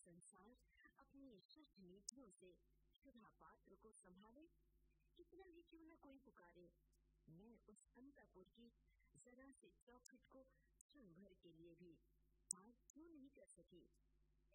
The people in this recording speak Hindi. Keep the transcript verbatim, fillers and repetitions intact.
संसार अपनी शुद्ध नीतियों से सुधा पात्र को संभाले। कितना ही क्यों न कोई पुकारे, मैं उस अंतापुर की जरा सी चौखट को क्षण भर के लिए भी पार क्यों नहीं कर सकी।